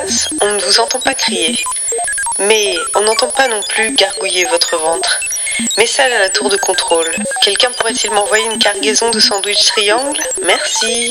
place, on ne vous entend pas crier. Mais on n'entend pas non plus gargouiller votre ventre. Message à la tour de contrôle. Quelqu'un pourrait-il m'envoyer une cargaison de sandwich triangle? Merci.